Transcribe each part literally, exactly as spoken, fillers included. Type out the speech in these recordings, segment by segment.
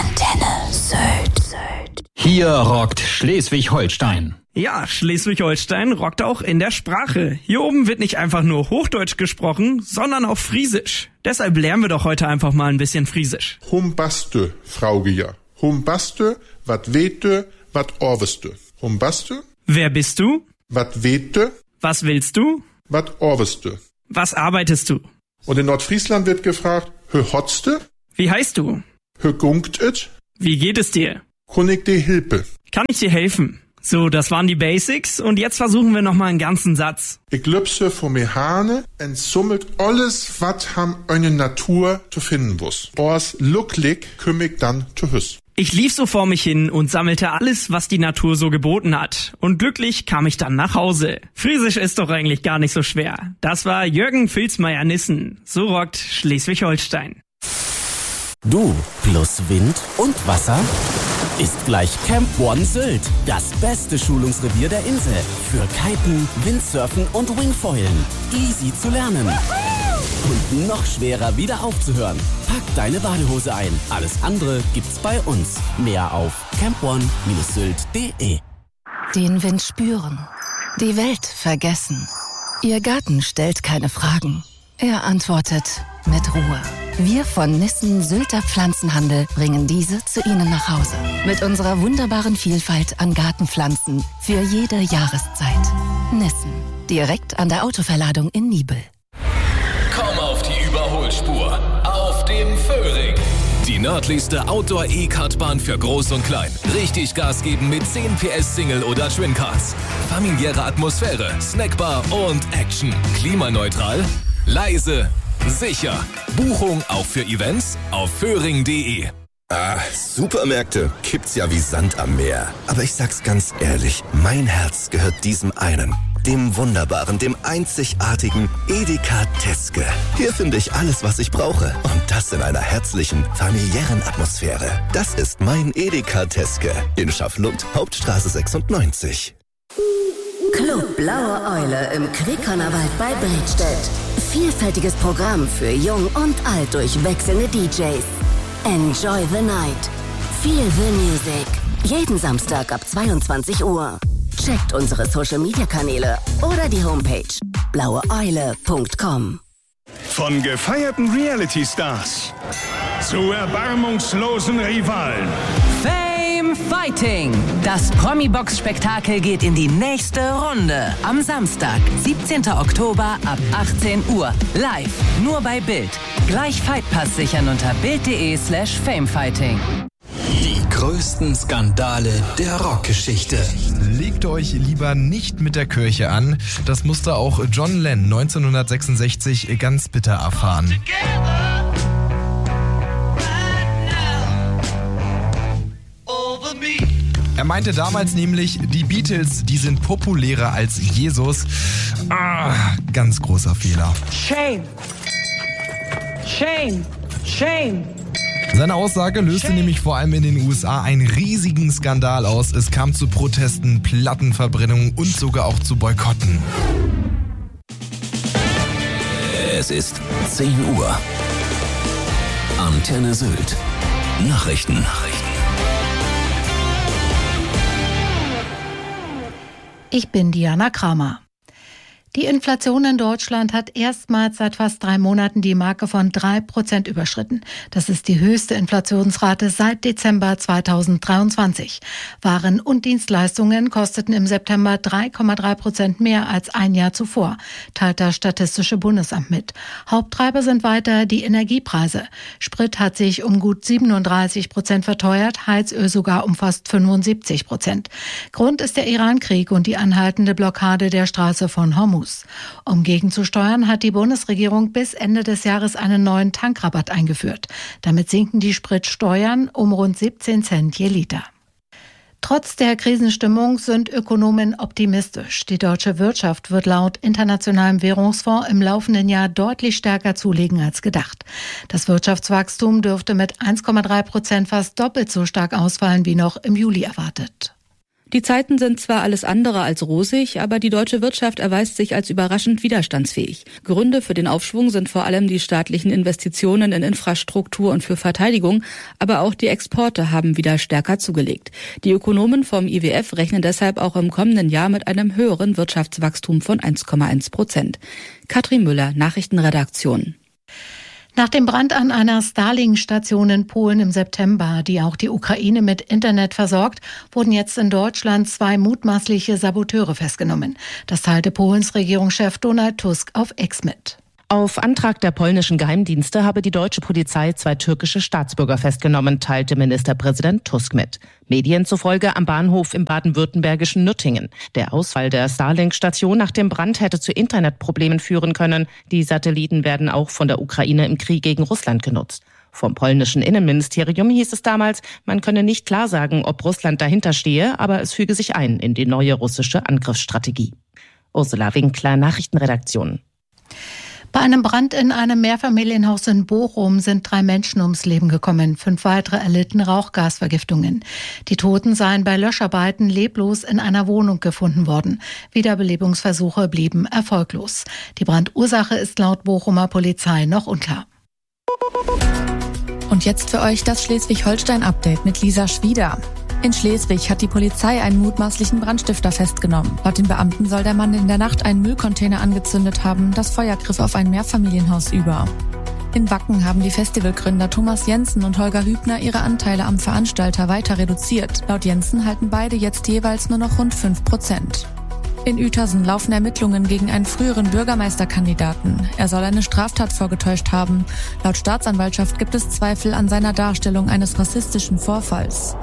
Antenne Sylt. Hier rockt Schleswig-Holstein. Ja, Schleswig-Holstein rockt auch in der Sprache. Hier oben wird nicht einfach nur Hochdeutsch gesprochen, sondern auch Friesisch. Deshalb lernen wir doch heute einfach mal ein bisschen Friesisch. Humbaste, Fraugeja. Humbaste, wat wete, wat orweste. Humbaste. Wer bist du? Wat wete. Was willst du? Wat orweste. Was arbeitest du? Und in Nordfriesland wird gefragt, hö hotste? Wie heißt du? Hö gunkt et? Wie geht es dir? Kunnig de Hilpe. Kann ich dir helfen? So, das waren die Basics und jetzt versuchen wir nochmal einen ganzen Satz. Ich lübse vor mir Hane en summelt alles, wat ham eine Natur zu finden wuss. Ors lucklig kümmig dann zu hüss. Ich lief so vor mich hin und sammelte alles, was die Natur so geboten hat. Und glücklich kam ich dann nach Hause. Friesisch ist doch eigentlich gar nicht so schwer. Das war Jürgen Filzmeier-Nissen. So rockt Schleswig-Holstein. Du plus Wind und Wasser ist gleich Camp One Sylt. Das beste Schulungsrevier der Insel. Für Kiten, Windsurfen und Wingfoilen. Easy zu lernen. Und noch schwerer wieder aufzuhören. Pack deine Badehose ein. Alles andere gibt's bei uns. Mehr auf camp one dash sylt punkt de. Den Wind spüren. Die Welt vergessen. Ihr Garten stellt keine Fragen. Er antwortet mit Ruhe. Wir von Nissen Sylter Pflanzenhandel bringen diese zu Ihnen nach Hause. Mit unserer wunderbaren Vielfalt an Gartenpflanzen für jede Jahreszeit. Nissen. Direkt an der Autoverladung in Niebel. Komm auf die Überholspur. Auf dem Föhring. Die nördlichste Outdoor-E-Kartbahn für Groß und Klein. Richtig Gas geben mit zehn P S Single- oder Twin-Cars. Familiäre Atmosphäre, Snackbar und Action. Klimaneutral, leise, sicher. Buchung auch für Events auf föhring punkt de. Ah, Supermärkte gibt's ja wie Sand am Meer. Aber ich sag's ganz ehrlich, mein Herz gehört diesem einen. Dem wunderbaren, dem einzigartigen Edeka Teske. Hier finde ich alles, was ich brauche. Und das in einer herzlichen, familiären Atmosphäre. Das ist mein Edeka Teske in Schafflund, Hauptstraße sechsundneunzig. Club Blaue Eule im Quickhörnerwald bei Bredstedt. Vielfältiges Programm für Jung und Alt durch wechselnde D Js. Enjoy the night. Feel the music. Jeden Samstag ab zweiundzwanzig Uhr. Checkt unsere Social-Media-Kanäle oder die Homepage blaue eule punkt com. Von gefeierten Reality-Stars zu erbarmungslosen Rivalen. Fame Fighting. Das Promi-Box-Spektakel geht in die nächste Runde. Am Samstag, siebzehnten Oktober ab achtzehn Uhr. Live, nur bei Bild. Gleich Fightpass sichern unter bild.de slash famefighting. Die größten Skandale der Rockgeschichte. Legt euch lieber nicht mit der Kirche an. Das musste auch John Lennon neunzehnhundertsechsundsechzig ganz bitter erfahren. Er meinte damals nämlich, die Beatles, die sind populärer als Jesus. Ah, ganz großer Fehler. Shame. Shame. Shame. Seine Aussage löste nämlich vor allem in den U S A einen riesigen Skandal aus. Es kam zu Protesten, Plattenverbrennungen und sogar auch zu Boykotten. Es ist zehn Uhr. Antenne Sylt. Nachrichten. Nachrichten. Ich bin Diana Kramer. Die Inflation in Deutschland hat erstmals seit fast drei Monaten die Marke von drei Prozent überschritten. Das ist die höchste Inflationsrate seit Dezember zweitausenddreiundzwanzig. Waren und Dienstleistungen kosteten im September drei Komma drei Prozent mehr als ein Jahr zuvor, teilt das Statistische Bundesamt mit. Haupttreiber sind weiter die Energiepreise. Sprit hat sich um gut siebenunddreißig Prozent verteuert, Heizöl sogar um fast fünfundsiebzig Prozent. Grund ist der Iran-Krieg und die anhaltende Blockade der Straße von Hormuz. Um gegenzusteuern, hat die Bundesregierung bis Ende des Jahres einen neuen Tankrabatt eingeführt. Damit sinken die Spritsteuern um rund siebzehn Cent je Liter. Trotz der Krisenstimmung sind Ökonomen optimistisch. Die deutsche Wirtschaft wird laut Internationalem Währungsfonds im laufenden Jahr deutlich stärker zulegen als gedacht. Das Wirtschaftswachstum dürfte mit eins Komma drei Prozent fast doppelt so stark ausfallen wie noch im Juli erwartet. Die Zeiten sind zwar alles andere als rosig, aber die deutsche Wirtschaft erweist sich als überraschend widerstandsfähig. Gründe für den Aufschwung sind vor allem die staatlichen Investitionen in Infrastruktur und für Verteidigung, aber auch die Exporte haben wieder stärker zugelegt. Die Ökonomen vom I W F rechnen deshalb auch im kommenden Jahr mit einem höheren Wirtschaftswachstum von eins Komma eins Prozent. Katrin Müller, Nachrichtenredaktion. Nach dem Brand an einer Starlink-Station in Polen im September, die auch die Ukraine mit Internet versorgt, wurden jetzt in Deutschland zwei mutmaßliche Saboteure festgenommen. Das teilte Polens Regierungschef Donald Tusk auf X mit. Auf Antrag der polnischen Geheimdienste habe die deutsche Polizei zwei türkische Staatsbürger festgenommen, teilte Ministerpräsident Tusk mit. Medien zufolge am Bahnhof im baden-württembergischen Nürtingen. Der Ausfall der Starlink-Station nach dem Brand hätte zu Internetproblemen führen können. Die Satelliten werden auch von der Ukraine im Krieg gegen Russland genutzt. Vom polnischen Innenministerium hieß es damals, man könne nicht klar sagen, ob Russland dahinter stehe, aber es füge sich ein in die neue russische Angriffsstrategie. Ursula Winkler, Nachrichtenredaktion. Bei einem Brand in einem Mehrfamilienhaus in Bochum sind drei Menschen ums Leben gekommen. Fünf weitere erlitten Rauchgasvergiftungen. Die Toten seien bei Löscharbeiten leblos in einer Wohnung gefunden worden. Wiederbelebungsversuche blieben erfolglos. Die Brandursache ist laut Bochumer Polizei noch unklar. Und jetzt für euch das Schleswig-Holstein-Update mit Lisa Schwieder. In Schleswig hat die Polizei einen mutmaßlichen Brandstifter festgenommen. Laut den Beamten soll der Mann in der Nacht einen Müllcontainer angezündet haben. Das Feuer griff auf ein Mehrfamilienhaus über. In Wacken haben die Festivalgründer Thomas Jensen und Holger Hübner ihre Anteile am Veranstalter weiter reduziert. Laut Jensen halten beide jetzt jeweils nur noch rund fünf Prozent. In Uetersen laufen Ermittlungen gegen einen früheren Bürgermeisterkandidaten. Er soll eine Straftat vorgetäuscht haben. Laut Staatsanwaltschaft gibt es Zweifel an seiner Darstellung eines rassistischen Vorfalls.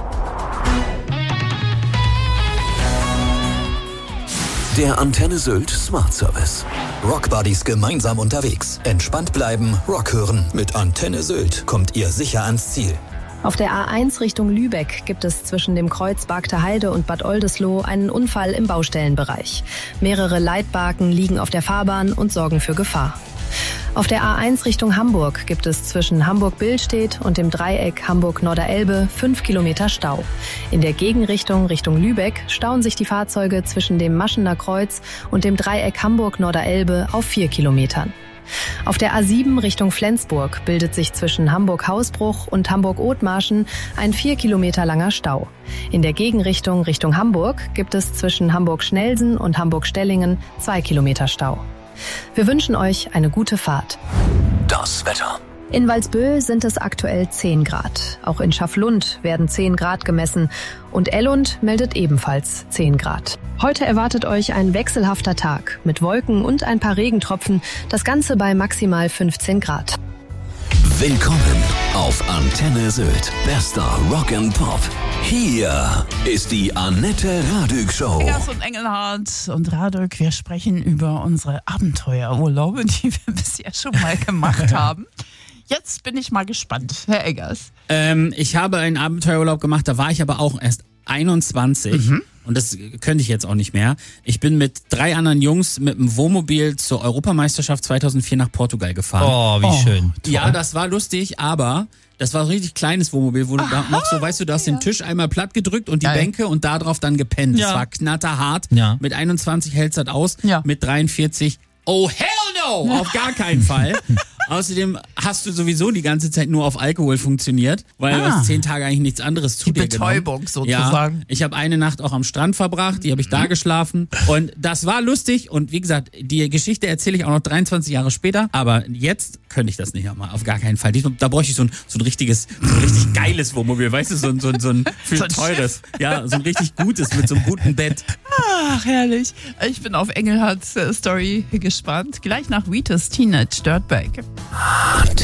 Der Antenne Sylt Smart Service. Rockbuddies gemeinsam unterwegs. Entspannt bleiben, Rock hören. Mit Antenne Sylt kommt ihr sicher ans Ziel. Auf der A eins Richtung Lübeck gibt es zwischen dem Kreuz Bargter Heide und Bad Oldesloe einen Unfall im Baustellenbereich. Mehrere Leitbarken liegen auf der Fahrbahn und sorgen für Gefahr. Auf der A eins Richtung Hamburg gibt es zwischen Hamburg-Billstedt und dem Dreieck Hamburg-Norderelbe fünf Kilometer Stau. In der Gegenrichtung Richtung Lübeck stauen sich die Fahrzeuge zwischen dem Maschener Kreuz und dem Dreieck Hamburg-Norderelbe auf vier Kilometern. Auf der A sieben Richtung Flensburg bildet sich zwischen Hamburg-Hausbruch und Hamburg-Othmarschen ein vier Kilometer langer Stau. In der Gegenrichtung Richtung Hamburg gibt es zwischen Hamburg-Schnelsen und Hamburg-Stellingen zwei Kilometer Stau. Wir wünschen euch eine gute Fahrt. Das Wetter. In Walsböhl sind es aktuell zehn Grad. Auch in Schafflund werden zehn Grad gemessen und Ellund meldet ebenfalls zehn Grad. Heute erwartet euch ein wechselhafter Tag mit Wolken und ein paar Regentropfen, das Ganze bei maximal fünfzehn Grad. Willkommen auf Antenne Sylt. Bester Rock and Pop. Hier ist die Annette Radück Show. Eggers und Engelhardt und Radück, wir sprechen über unsere Abenteuerurlaube, die wir bisher schon mal gemacht haben. Jetzt bin ich mal gespannt, Herr Eggers. Ähm, ich habe einen Abenteuerurlaub gemacht, da war ich aber auch erst einundzwanzig. Mhm. Und das könnte ich jetzt auch nicht mehr. Ich bin mit drei anderen Jungs mit dem Wohnmobil zur Europameisterschaft zweitausendvier nach Portugal gefahren. Oh, wie oh, schön. Toll. Ja, das war lustig, aber das war ein richtig kleines Wohnmobil, wo Aha, du da noch so, weißt du, du hast ja. den Tisch einmal platt gedrückt und die Geil. Bänke und da drauf dann gepennt. Ja. Das war knatterhart. Ja. Mit einundzwanzig hält's das aus, ja. mit dreiundvierzig, oh hell no, auf gar keinen Fall. Außerdem hast du sowieso die ganze Zeit nur auf Alkohol funktioniert, weil ah. du hast zehn Tage eigentlich nichts anderes zu die dir Betäubung genommen. sozusagen. Ja, ich habe eine Nacht auch am Strand verbracht, die habe ich da geschlafen und das war lustig und wie gesagt, die Geschichte erzähle ich auch noch dreiundzwanzig Jahre später, aber jetzt könnte ich das nicht mehr, auf gar keinen Fall. Da bräuchte ich so ein, so ein richtiges, so ein richtig geiles Wohnmobil, weißt du, so ein, so ein, so ein, viel so ein teures, Schiff. Ja, so ein richtig gutes mit so einem guten Bett. Ach, herrlich. Ich bin auf Engelhardts Story gespannt. Gleich nach Wheatus Teenage Dirtbag.